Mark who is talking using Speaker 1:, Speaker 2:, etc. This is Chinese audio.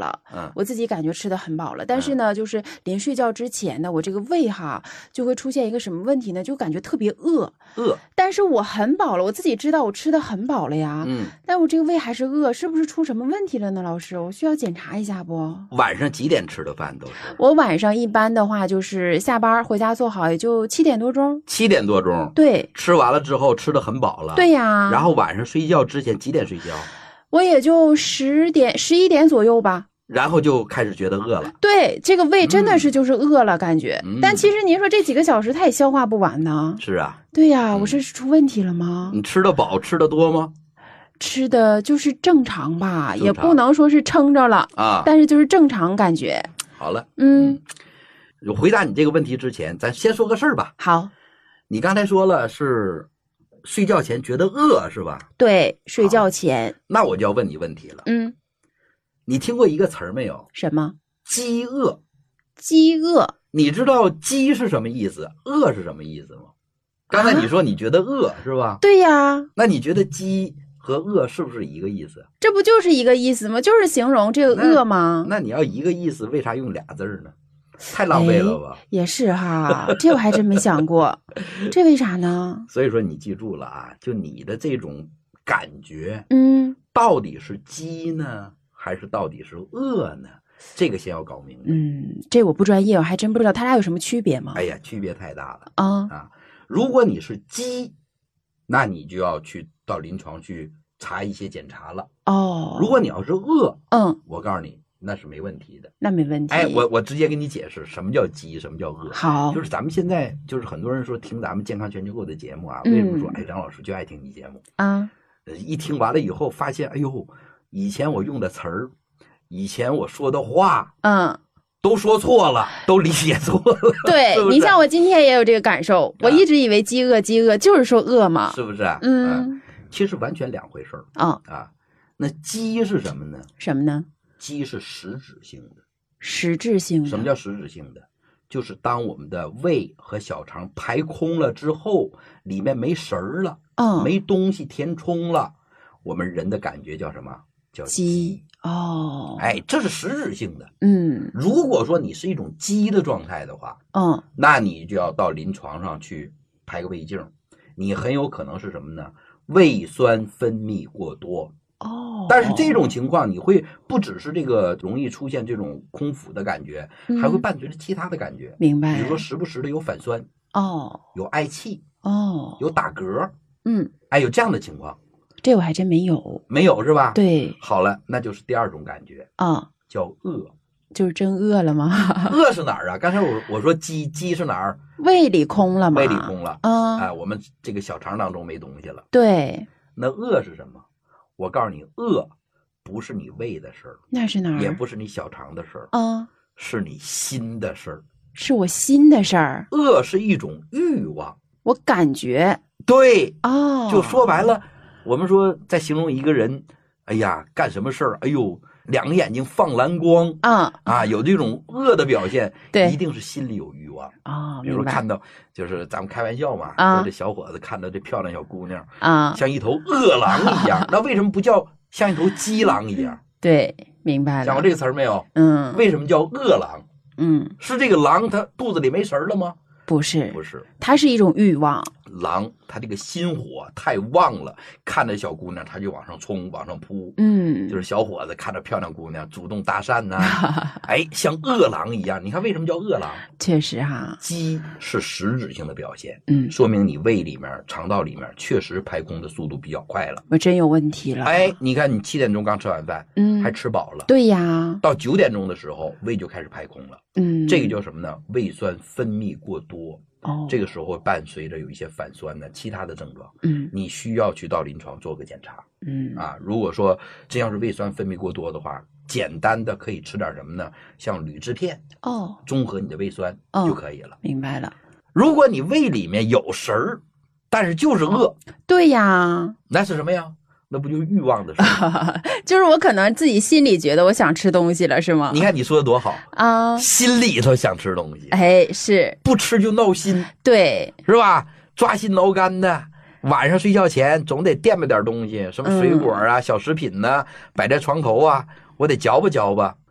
Speaker 1: 了，我自己感觉吃的很饱了，但是呢，就是临睡觉之前呢，我这个胃哈就会出现一个什么问题呢？就感觉特别饿，但是我很饱了，我自己知道我吃的很饱了呀，但我这个胃还是饿，是不是出什么问题了呢？老师，我需要检查一下不？
Speaker 2: 晚上几点吃的饭都是？
Speaker 1: 我晚上一般的话就是下班回家做好也就7点多钟。
Speaker 2: 7点多钟，
Speaker 1: 对，
Speaker 2: 吃完了之后吃的很饱了，
Speaker 1: 对呀。
Speaker 2: 然后晚上睡觉之前几点睡觉？
Speaker 1: 我也就10点11点左右吧。
Speaker 2: 然后就开始觉得饿了。
Speaker 1: 对，这个胃真的是就是饿了感觉，但其实您说这几个小时它也消化不完呢。
Speaker 2: 是啊。
Speaker 1: 对呀，我是出问题了吗？
Speaker 2: 你吃得饱吃得多吗？
Speaker 1: 吃的就是正常吧，也不能说是撑着了
Speaker 2: 啊，
Speaker 1: 但是就是正常感觉。
Speaker 2: 好了，回答你这个问题之前，咱先说个事儿吧。
Speaker 1: 好，
Speaker 2: 你刚才说了是睡觉前觉得饿是吧？
Speaker 1: 对，睡觉前。
Speaker 2: 那我就要问你问题了。你听过一个词儿没有？
Speaker 1: 什么？
Speaker 2: 饥饿。
Speaker 1: 饥饿。
Speaker 2: 你知道饥是什么意思，饿是什么意思吗？刚才你说你觉得饿是吧？
Speaker 1: 对呀。
Speaker 2: 那你觉得饥和饿是不是一个意思？
Speaker 1: 这不就是一个意思吗？就是形容这个饿吗？
Speaker 2: 那你要一个意思，为啥用俩字呢？太浪费了吧？
Speaker 1: 也是哈，这我还真没想过，这为啥呢？
Speaker 2: 所以说你记住了啊，就你的这种感觉，到底是饥呢，还是到底是饿呢？这个先要搞明白。
Speaker 1: 这我不专业，我还真不知道他俩有什么区别吗？
Speaker 2: 哎呀，区别太大了啊！如果你是饥，那你就要去到临床去查一些检查了。如果你要是饿，我告诉你。那是没问题的，
Speaker 1: 那没问题。
Speaker 2: 哎，我直接给你解释什么叫饥，什么叫饿。
Speaker 1: 好，
Speaker 2: 就是咱们现在就是很多人说听咱们健康全球购的节目啊，为什么说哎张老师就爱听你节目
Speaker 1: 啊？
Speaker 2: 一听完了以后发现，哎呦，以前我用的词儿，以前我说的话，都说错了，都理解错了。
Speaker 1: 对，
Speaker 2: 是不是？
Speaker 1: 你像我今天也有这个感受，我一直以为饥饿就是说饿嘛，
Speaker 2: 是不是？其实完全两回事儿那饥是什么呢？
Speaker 1: 什么呢？
Speaker 2: 饥是实质性的。
Speaker 1: 实质性的。
Speaker 2: 什么叫实质性的？就是当我们的胃和小肠排空了之后，里面没食儿了，没东西填充了，我们人的感觉叫什么？叫饥。哎，这是实质性的。如果说你是一种饥的状态的话，那你就要到临床上去拍个胃镜，你很有可能是什么呢？胃酸分泌过多。但是这种情况你会不只是这个容易出现这种空腹的感觉，还会伴随着其他的感觉。
Speaker 1: 明白。
Speaker 2: 比如说时不时的有反酸，有嗳气，有打嗝，哎，有这样的情况。
Speaker 1: 这我还真没有。
Speaker 2: 没有是吧？
Speaker 1: 对。
Speaker 2: 好了，那就是第二种感觉叫饿。
Speaker 1: 就是真饿了吗？
Speaker 2: 饿是哪儿啊？刚才我说饥是哪儿？
Speaker 1: 胃里空了吗？
Speaker 2: 胃里空了。哎，我们这个小肠当中没东西了。
Speaker 1: 对。
Speaker 2: 那饿是什么？我告诉你，饿不是你胃的事儿，
Speaker 1: 那是哪儿？
Speaker 2: 也不是你小肠的事儿，是你心的事儿，
Speaker 1: 是我心的事儿。
Speaker 2: 饿是一种欲望，
Speaker 1: 我感觉。
Speaker 2: 对，就说白了，我们说在形容一个人，哎呀，干什么事儿，哎呦，两个眼睛放蓝光有这种饿的表现，一定是心里有欲望比如说看到，就是咱们开玩笑嘛，说这小伙子看到这漂亮小姑娘像一头饿狼一样，那为什么不叫像一头饥狼一样？
Speaker 1: 对，明白了。
Speaker 2: 想过这个词儿没有？为什么叫饿狼？是这个狼它肚子里没食儿了吗？
Speaker 1: 不是，
Speaker 2: 不是，
Speaker 1: 它是一种欲望。
Speaker 2: 狼它这个心火太旺了，看着小姑娘它就往上冲，往上扑。就是小伙子看着漂亮姑娘主动搭讪呐，哎，像饿狼一样。你看为什么叫饿狼？
Speaker 1: 确实哈，
Speaker 2: 饥是实质性的表现，说明你胃里面、肠道里面确实排空的速度比较快了。
Speaker 1: 我真有问题了。
Speaker 2: 哎，你看你7点钟刚吃完饭，还吃饱了。
Speaker 1: 对呀。
Speaker 2: 到9点钟的时候，胃就开始排空了。这个叫什么呢？胃酸分泌过多。这个时候伴随着有一些反酸的其他的症状，你需要去到临床做个检查，如果说真要是胃酸分泌过多的话，简单的可以吃点什么呢？像铝制片，中和你的胃酸就可以了。
Speaker 1: 明白了。
Speaker 2: 如果你胃里面有食儿，但是就是饿，
Speaker 1: 对呀，
Speaker 2: 那是什么呀？那不就欲望的事儿？
Speaker 1: 就是我可能自己心里觉得我想吃东西了，是吗？
Speaker 2: 你看你说的多好心里头想吃东西，
Speaker 1: 哎，是
Speaker 2: 不吃就闹心，
Speaker 1: 对，
Speaker 2: 是吧？抓心挠肝的，晚上睡觉前总得垫吧点东西，什么水果啊、小食品呢，摆在床头啊，我得嚼吧嚼吧。